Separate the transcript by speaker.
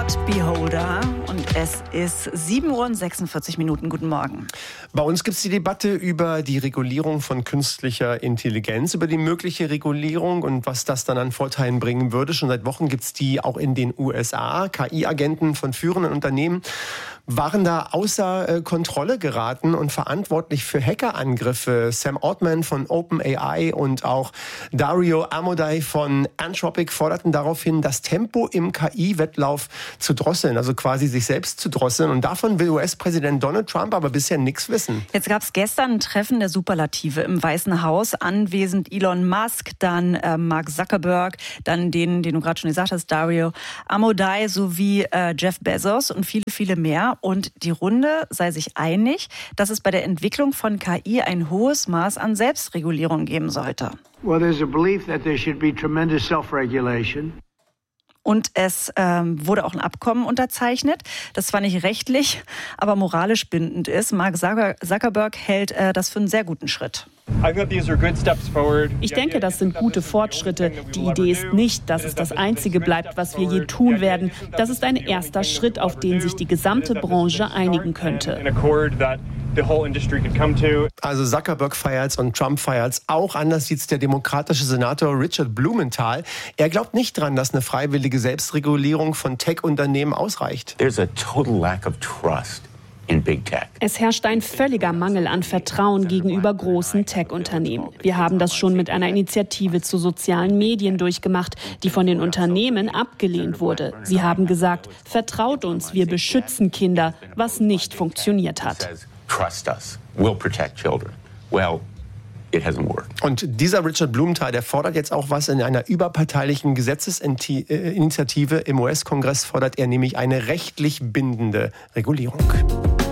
Speaker 1: God Beholder und es ist 7:46 Uhr. Guten Morgen.
Speaker 2: Bei uns gibt es die Debatte über die Regulierung von künstlicher Intelligenz, über die mögliche Regulierung und was das dann an Vorteilen bringen würde. Schon seit Wochen gibt es die auch in den USA. KI-Agenten von führenden Unternehmen waren da außer Kontrolle geraten und verantwortlich für Hackerangriffe. Sam Altman von OpenAI und auch Dario Amodei von Anthropic forderten daraufhin, das Tempo im KI-Wettlauf zu drosseln, also quasi sich selbst zu drosseln. Und davon will US-Präsident Donald Trump aber bisher nichts wissen.
Speaker 1: Jetzt gab es gestern ein Treffen der Superlative im Weißen Haus. Anwesend Elon Musk, dann Mark Zuckerberg, dann den du gerade schon gesagt hast, Dario Amodei sowie Jeff Bezos und viele, viele mehr. Und die Runde sei sich einig, dass es bei der Entwicklung von KI ein hohes Maß an Selbstregulierung geben sollte.
Speaker 3: Well, there's a belief that there should be tremendous self-regulation.
Speaker 1: Und es wurde auch ein Abkommen unterzeichnet, das zwar nicht rechtlich, aber moralisch bindend ist. Mark Zuckerberg hält das für einen sehr guten Schritt.
Speaker 4: Ich denke, das sind gute Fortschritte. Die Idee ist nicht, dass es das Einzige bleibt, was wir je tun werden. Das ist ein erster Schritt, auf den sich die gesamte Branche einigen könnte.
Speaker 2: Also Zuckerberg feiert's und Trump feiert's auch. Anders sieht's der demokratische Senator Richard Blumenthal. Er glaubt nicht dran, dass eine freiwillige Selbstregulierung von Tech-Unternehmen ausreicht.
Speaker 5: There's a total lack of trust in big tech.
Speaker 4: Es herrscht ein völliger Mangel an Vertrauen gegenüber großen Tech-Unternehmen. Wir haben das schon mit einer Initiative zu sozialen Medien durchgemacht, die von den Unternehmen abgelehnt wurde. Sie haben gesagt, vertraut uns, wir beschützen Kinder, was nicht funktioniert hat.
Speaker 5: Trust us. We'll protect children. Well, it hasn't worked.
Speaker 2: Und dieser Richard Blumenthal, der fordert jetzt auch was in einer überparteilichen Gesetzesinitiative im US-Kongress, fordert er nämlich eine rechtlich bindende Regulierung.